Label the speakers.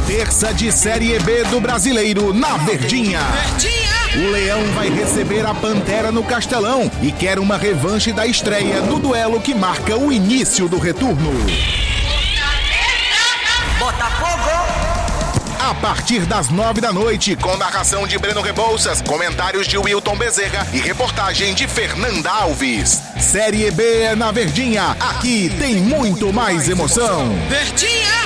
Speaker 1: Terça de Série B do Brasileiro na Verdinha. O Leão vai receber a Pantera no Castelão e quer uma revanche da estreia no duelo que marca o início do retorno.
Speaker 2: Botafogo!
Speaker 1: A partir das 9 da noite, com narração de Breno Rebouças, comentários de Wilton Bezerra e reportagem de Fernanda Alves. Série B na Verdinha, aqui tem muito mais emoção.
Speaker 2: Verdinha!